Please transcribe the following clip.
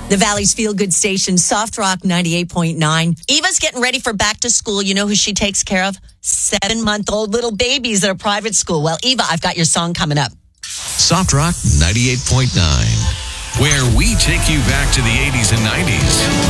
The Valley's Feel Good Station, Soft Rock 98.9. Eva's getting ready for back to school. You know who she takes care of? 7-month-old little babies at a private school. Well, Eva, I've got your song coming up. Soft Rock 98.9, where we take you back to the 80s and 90s.